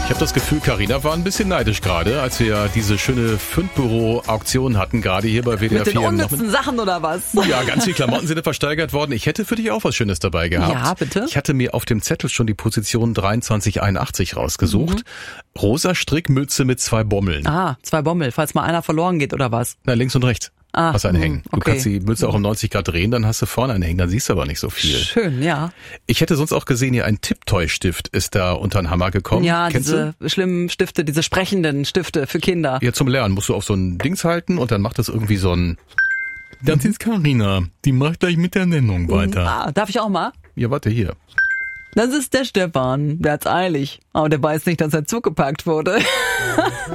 Ich habe das Gefühl, Carina war ein bisschen neidisch gerade, als wir diese schöne Fundbüro-Auktion hatten, gerade hier bei WDR 4. Mit den unnützen Sachen oder was? Ja, ganz viele Klamotten sind versteigert worden. Ich hätte für dich auch was Schönes dabei gehabt. Ja, bitte. Ich hatte mir auf dem Zettel schon die Position 2381 rausgesucht. Rosa Strickmütze mit 2 Bommeln. 2 Bommel, falls mal einer verloren geht oder was? Na, links und rechts. Hast einen hängen. Du okay. kannst die Mütze auch um 90 Grad drehen, dann hast du vorne einen hängen, dann siehst du aber nicht so viel. Schön, ja. Ich hätte sonst auch gesehen, hier ein Tipptoy-Stift ist da unter den Hammer gekommen. Ja, Kennst diese schlimmen Stifte, diese sprechenden Stifte für Kinder. Ja, zum Lernen musst du auf so ein Dings halten und dann macht das irgendwie so ein... Das ist Carina, die macht gleich mit der Nennung weiter. Darf ich auch mal? Ja, warte, hier. Das ist der Stefan, der hat's eilig. Aber der weiß nicht, dass er zugepackt wurde.